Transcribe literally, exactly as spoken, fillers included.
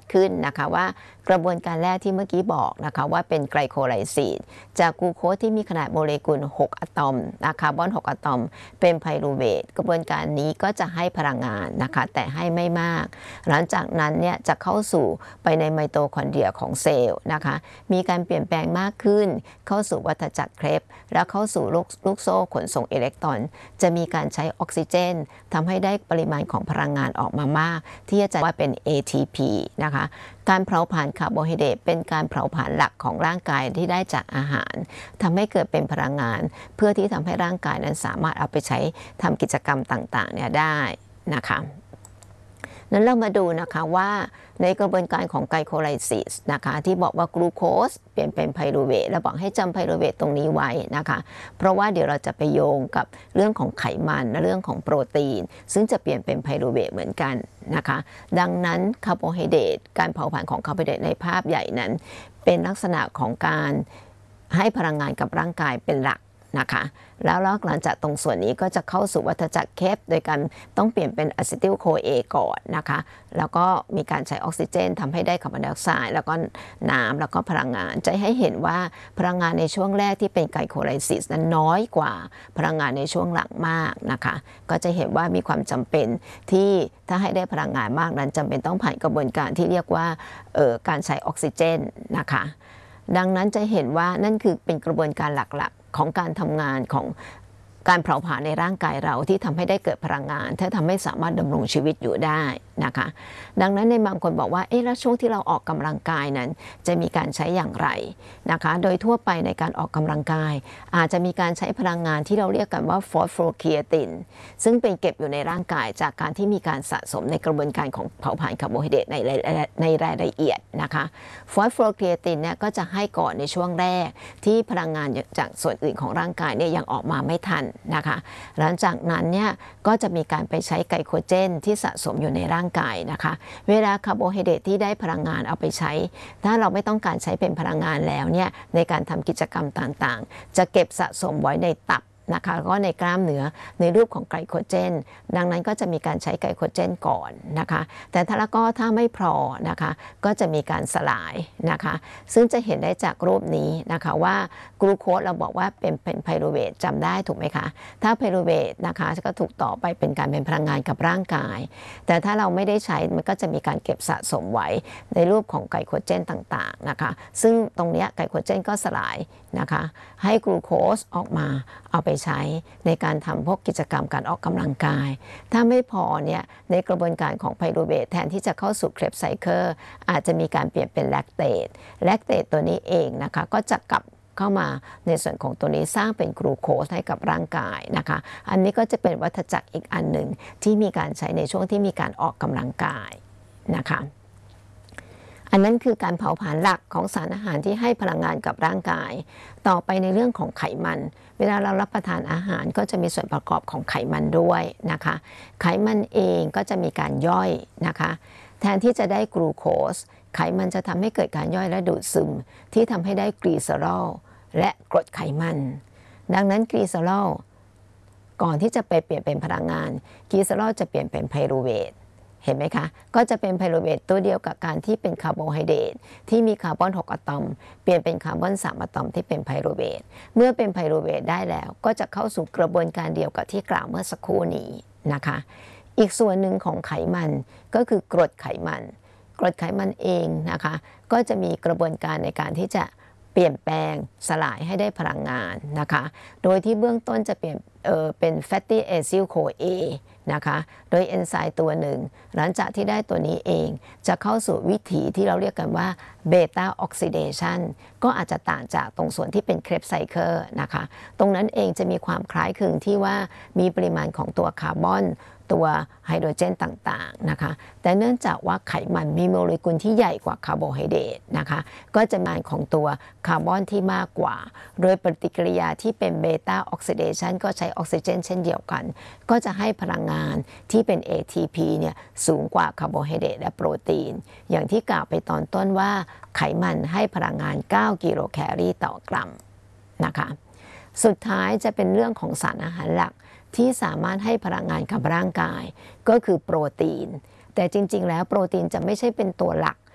ขึ้นนะคะว่ากระบวนการแรกที่เมื่อกี้บอกนะคะว่าเป็นไกลโคไลซิสจากกลูโคสที่มีขนาดโมเลกุลหกอะตอมนะคาร์บอนหกอะตอมเป็นไพรูเวทกระบวนการนี้ก็จะให้พลังงานนะคะแต่ให้ไม่มากหลังจากนั้นเนี่ยจะเข้าสู่ไปในไมโตคอนเดรียของเซลล์นะคะมีการเปลี่ยนแปลงมากขึ้นเข้าสู่วัฏจักรเครบแล้วเข้าสู่ลูกลูกโซ่ขนส่งอิเล็กตรอนจะมีการใช้ออกซิเจนทำให้ได้ปริมาณของพลังงานออกมามากที่จะว่าเป็น เอ ที พี นะคะการเผาผลาญคาร์โบไฮเดรตเป็นการเผาผลาญหลักของร่างกายที่ได้จากอาหารทำให้เกิดเป็นพลังงานเพื่อที่ทำให้ร่างกายนั้นสามารถเอาไปใช้ทำกิจกรรมต่างๆเนี่ยได้นะคะนั้นเรามาดูนะคะว่าในกระบวนการของไกลโคไลซิสนะคะที่บอกว่ากลูโคสเปลี่ยนเป็นไพรูเวทเราบอกให้จำไพรูเวทตรงนี้ไว้นะคะเพราะว่าเดี๋ยวเราจะไปโยงกับเรื่องของไขมันและเรื่องของโปรตีนซึ่งจะเปลี่ยนเป็นไพรูเวทเหมือนกันนะคะดังนั้นคาร์โบไฮเดรตการเผาผลาญของคาร์โบไฮเดรตในภาพใหญ่นั้นเป็นลักษณะของการให้พลังงานกับร่างกายเป็นหลักนะคะแล้วหลังจากตรงส่วนนี้ก็จะเข้าสู่วัฏจักรเคปโดยการต้องเปลี่ยนเป็นอะซิติลโคเอก่อนนะคะแล้วก็มีการใช้ออกซิเจนทำให้ได้คาร์บอนไดออกไซด์แล้วก็น้ำแล้วก็พลังงานจะให้เห็นว่าพลังงานในช่วงแรกที่เป็นไกลโคไลซิสนั้นน้อยกว่าพลังงานในช่วงหลังมากนะคะก็จะเห็นว่ามีความจำเป็นที่ถ้าให้ได้พลังงานมากนั้นจำเป็นต้องผ่านกระบวนการที่เรียกว่าเอ่อการใช้ออกซิเจนนะคะดังนั้นจะเห็นว่านั่นคือเป็นกระบวนการหลักๆของการทำงานของการเผาผลาญในร่างกายเราที่ทำให้ได้เกิดพลังงานถ้าทำให้สามารถดำรงชีวิตอยู่ได้นะคะดังนั้นในบางคนบอกว่าเอ๊ะแล้วช่วงที่เราออกกำลังกายนั้นจะมีการใช้อย่างไรนะคะโดยทั่วไปในการออกกำลังกายอาจจะมีการใช้พลังงานที่เราเรียกกันว่าฟอสโฟเครียตินซึ่งเป็นเก็บอยู่ในร่างกายจากการที่มีการสะสมในกระบวนการของเผาผลาญคาร์โบไฮเดรตในในรายละเอียดนะคะฟอสโฟเครียตินเนี่ยก็จะให้ก่อนในช่วงแรกที่พลังงานจากส่วนอื่นของร่างกายเนี่ยยังออกมาไม่ทันนะคะหลังจากนั้นเนี่ยก็จะมีการไปใช้ไกลโคเจนที่สะสมอยู่ในร่างกายนะคะเวลาคาร์โบไฮเดรตที่ได้พลังงานเอาไปใช้ถ้าเราไม่ต้องการใช้เป็นพลังงานแล้วเนี่ยในการทำกิจกรรมต่างๆจะเก็บสะสมไว้ในตับนะคะก็ในกล้ามเนื้อในรูปของไกลโคเจนดังนั้นก็จะมีการใช้ไกลโคเจนก่อนนะคะแต่ถ้าแล้วก็ถ้าไม่พอนะคะก็จะมีการสลายนะคะซึ่งจะเห็นได้จากรูปนี้นะคะว่ากลูโคสเราบอกว่าเป็นเป็นไพรูเวทจำได้ถูกไหมคะถ้าไพรูเวทนะคะก็ถูกต่อไปเป็นการเป็นพลังงานกับร่างกายแต่ถ้าเราไม่ได้ใช้มันก็จะมีการเก็บสะสมไว้ในรูปของไกลโคเจนต่างๆนะคะซึ่งตรงนี้ไกลโคเจนก็สลายนะคะให้กลูโคสออกมาเอาไปใช้ในการทำพวกกิจกรรมการออกกำลังกายถ้าไม่พอเนี่ยในกระบวนการของไพรูเวทแทนที่จะเข้าสู่เครบไซเคิลอาจจะมีการเปลี่ยนเป็นแลคเตตแลคเตตตัวนี้เองนะคะก็จะกลับเข้ามาในส่วนของตัวนี้สร้างเป็นกลูโคสให้กับร่างกายนะคะอันนี้ก็จะเป็นวัฏจักรอีกอันหนึ่งที่มีการใช้ในช่วงที่มีการออกกำลังกายนะคะอันนั้นคือการเผาผลาญหลักของสารอาหารที่ให้พลังงานกับร่างกายต่อไปในเรื่องของไขมันเวลาเรารับประทานอาหารก็จะมีส่วนประกอบของไขมันด้วยนะคะไขมันเองก็จะมีการย่อยนะคะแทนที่จะได้กลูโคสไขมันจะทำให้เกิดการย่อยและดูดซึมที่ทำให้ได้กลีเซอรอลและกรดไขมันดังนั้นกลีเซอรอลก่อนที่จะไปเปลี่ยนเป็นพลังงานกลีเซอรอลจะเปลี่ยนเป็นไพรูเวทเห็นไหมคะก็จะเป็นไพรูเวทตัวเดียวกับการที่เป็นคาร์โบไฮเดรตที่มีคาร์บอนหกอะตอมเปลี่ยนเป็นคาร์บอนสามอะตอมที่เป็นไพรูเวทเมื่อเป็นไพรูเวทได้แล้วก็จะเข้าสู่กระบวนการเดียวกับที่กล่าวเมื่อสักครู่นี้นะคะอีกส่วนหนึ่งของไขมันก็คือกรดไขมันกรดไขมันเองนะคะก็จะมีกระบวนการในการที่จะเปลี่ยนแปลงสลายให้ได้พลังงานนะคะโดยที่เบื้องต้นจะเปลี่ยนเอ่อเป็น fatty acyl CoA นะคะโดยเอนไซม์ตัวหนึ่งหลังจากที่ได้ตัวนี้เองจะเข้าสู่วิถีที่เราเรียกกันว่าเบต้าออกซิเดชันก็อาจจะต่างจากตรงส่วนที่เป็นเครบไซเคิลนะคะตรงนั้นเองจะมีความคล้ายคลึงที่ว่ามีปริมาณของตัวคาร์บอนตัวไฮโดรเจนต่างๆนะคะแต่เนื่องจากว่าไขมันมีโมเลกุลที่ใหญ่กว่าคาร์โบไฮเดรตนะคะก็จะมาของตัวคาร์บอนที่มากกว่าโดยปฏิกิริยาที่เป็นเบต้าออกซิเดชันก็ใช้ออกซิเจนเช่นเดียวกันก็จะให้พลังงานที่เป็น เอ ที พี เนี่ยสูงกว่าคาร์โบไฮเดรตและโปรตีนอย่างที่กล่าวไปตอนต้นว่าไขมันให้พลังงานเก้ากิโลแคลอรี่ต่อกรัมนะคะสุดท้ายจะเป็นเรื่องของสารอาหารหลักที่สามารถให้พลังงานกับร่างกายก็คือโปรตีนแต่จริงๆแล้วโปรตีนจะไม่ใช่เป็นตัวหลัก